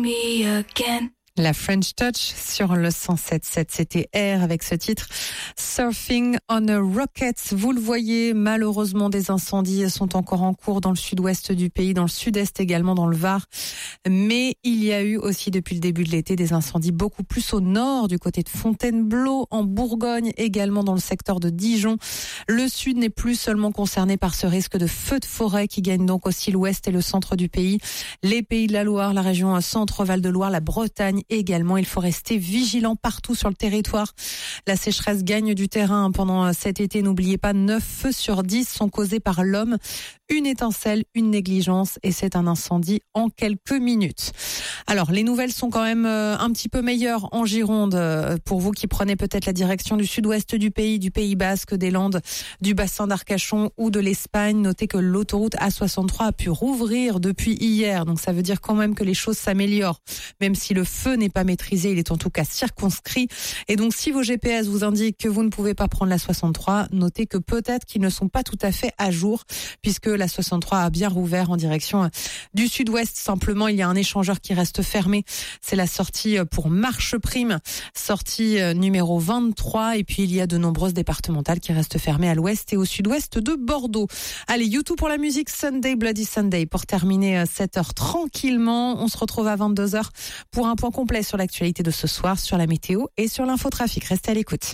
Me again. La French Touch sur le 107.7, c'était R avec ce titre Surfing on a Rocket. Vous le voyez, malheureusement des incendies sont encore en cours dans le sud-ouest du pays, dans le sud-est également, dans le Var. Mais il y a eu aussi depuis le début de l'été des incendies beaucoup plus au nord, du côté de Fontainebleau, en Bourgogne, également dans le secteur de Dijon. Le sud n'est plus seulement concerné par ce risque de feu de forêt qui gagne donc aussi l'ouest et le centre du pays. Les Pays de la Loire, la région centre-Val de Loire, la Bretagne également. Il faut rester vigilant partout sur le territoire. La sécheresse gagne du terrain pendant cet été. N'oubliez pas, 9 feux sur 10 sont causés par l'homme. Une étincelle, une négligence et c'est un incendie en quelques minutes. Alors, les nouvelles sont quand même un petit peu meilleures en Gironde. Pour vous qui prenez peut-être la direction du sud-ouest du Pays Basque, des Landes, du bassin d'Arcachon ou de l'Espagne, notez que l'autoroute A63 a pu rouvrir depuis hier. Donc ça veut dire quand même que les choses s'améliorent. Même si le feu n'est pas maîtrisé, il est en tout cas circonscrit. Et donc si vos GPS vous indiquent que vous ne pouvez pas prendre la 63, notez que peut-être qu'ils ne sont pas tout à fait à jour, puisque la 63 a bien rouvert en direction du sud-ouest. Simplement, il y a un échangeur qui reste fermé. C'est la sortie pour Marche Prime, sortie numéro 23. Et puis, il y a de nombreuses départementales qui restent fermées à l'ouest et au sud-ouest de Bordeaux. Allez, YouTube pour la musique, Sunday Bloody Sunday. Pour terminer cette heure tranquillement, on se retrouve à 22h pour un point complet sur l'actualité de ce soir, sur la météo et sur l'infotrafic. Restez à l'écoute.